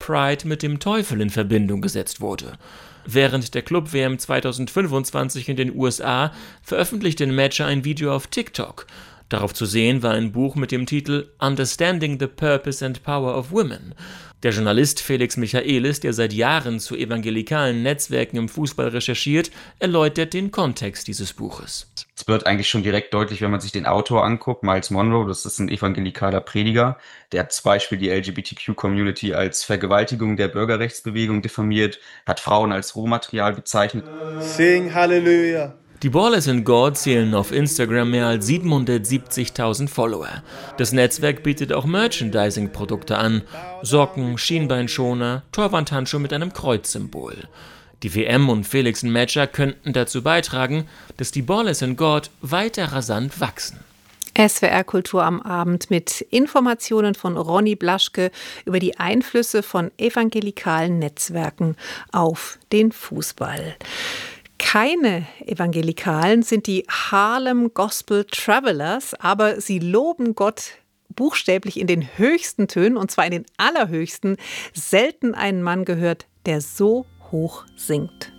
Pride mit dem Teufel in Verbindung gesetzt wurde. Während der Club-WM 2025 in den USA veröffentlichte Matcher ein Video auf TikTok. Darauf zu sehen war ein Buch mit dem Titel Understanding the Purpose and Power of Women. Der Journalist Felix Michaelis, der seit Jahren zu evangelikalen Netzwerken im Fußball recherchiert, erläutert den Kontext dieses Buches. Es wird eigentlich schon direkt deutlich, wenn man sich den Autor anguckt, Miles Monroe, das ist ein evangelikaler Prediger, der hat zum Beispiel die LGBTQ-Community als Vergewaltigung der Bürgerrechtsbewegung diffamiert, hat Frauen als Rohmaterial bezeichnet. Sing Halleluja! Die Ballers in God zählen auf Instagram mehr als 770.000 Follower. Das Netzwerk bietet auch Merchandising-Produkte an: Socken, Schienbeinschoner, Torwandhandschuhe mit einem Kreuzsymbol. Die WM und Felix Metscher könnten dazu beitragen, dass die Ballers in God weiter rasant wachsen. SWR Kultur am Abend mit Informationen von Ronny Blaschke über die Einflüsse von evangelikalen Netzwerken auf den Fußball. Keine Evangelikalen sind die Harlem Gospel Travelers, aber sie loben Gott buchstäblich in den höchsten Tönen, und zwar in den allerhöchsten. Selten einen Mann gehört, der so hoch singt.